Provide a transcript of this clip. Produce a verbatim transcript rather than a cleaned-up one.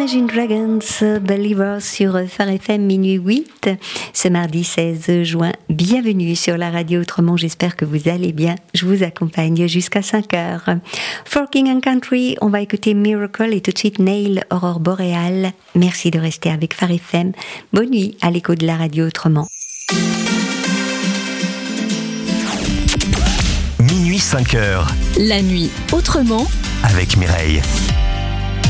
Imagine Dragons, Believers sur Phare F M minuit huit, ce mardi seize juin. Bienvenue sur la radio Autrement, j'espère que vous allez bien. Je vous accompagne jusqu'à cinq heures. For King and Country, on va écouter Miracle et tout de suite Nail, Aurore Boréale. Merci de rester avec Phare F M. Bonne nuit à l'écho de la radio Autrement. Minuit cinq heures. La nuit autrement avec Mireille.